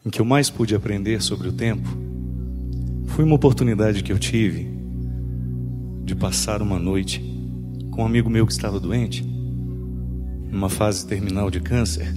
em que eu mais pude aprender sobre o tempo foi uma oportunidade que eu tive de passar uma noite com um amigo meu que estava doente, numa fase terminal de câncer.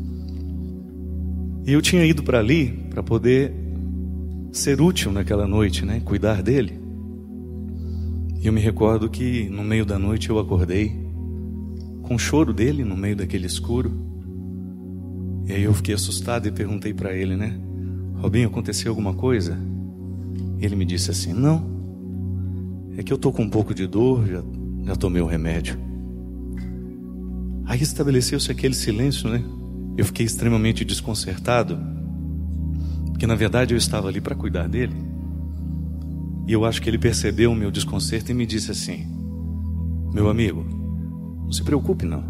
E eu tinha ido para ali para poder ser útil naquela noite, né? Cuidar dele. E eu me recordo que no meio da noite eu acordei com o choro dele no meio daquele escuro. E aí eu fiquei assustado e perguntei para ele, né? Robinho, aconteceu alguma coisa? E ele me disse assim, não, é que eu tô com um pouco de dor, já tomei o remédio. Aí estabeleceu-se aquele silêncio, né? Eu fiquei extremamente desconcertado, porque na verdade eu estava ali para cuidar dele. E eu acho que ele percebeu o meu desconcerto e me disse assim, meu amigo, não se preocupe não.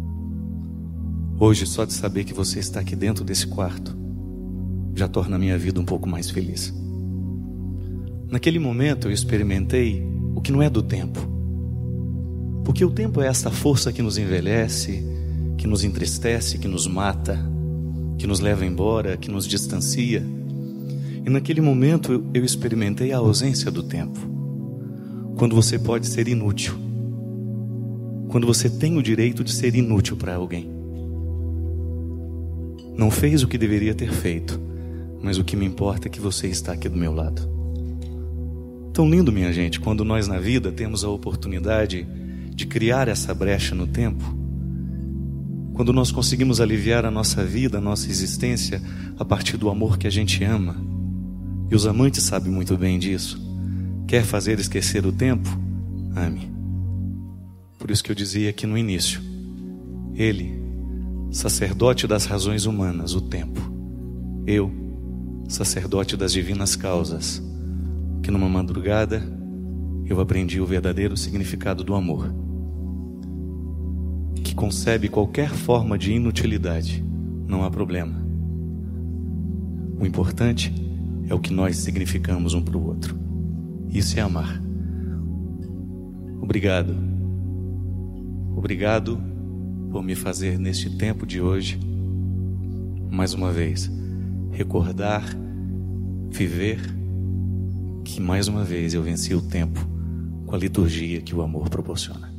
Hoje só de saber que você está aqui dentro desse quarto já torna a minha vida um pouco mais feliz. Naquele momento eu experimentei o que não é do tempo. Porque o tempo é essa força que nos envelhece, que nos entristece, que nos mata, que nos leva embora, que nos distancia. E naquele momento eu experimentei a ausência do tempo. Quando você pode ser inútil. Quando você tem o direito de ser inútil para alguém. Não fez o que deveria ter feito, mas o que me importa é que você está aqui do meu lado. Tão lindo, minha gente, quando nós na vida temos a oportunidade de criar essa brecha no tempo. Quando nós conseguimos aliviar a nossa vida, a nossa existência, a partir do amor que a gente ama. E os amantes sabem muito bem disso. Quer fazer esquecer o tempo? Ame. Por isso que eu dizia aqui no início. Ele, sacerdote das razões humanas, o tempo. Eu, sacerdote das divinas causas, que numa madrugada eu aprendi o verdadeiro significado do amor, que concebe qualquer forma de inutilidade, não há problema. O importante é o que nós significamos um para o outro. Isso é amar. Obrigado. Obrigado por me fazer neste tempo de hoje, mais uma vez, recordar, viver, que mais uma vez eu venci o tempo com a liturgia que o amor proporciona.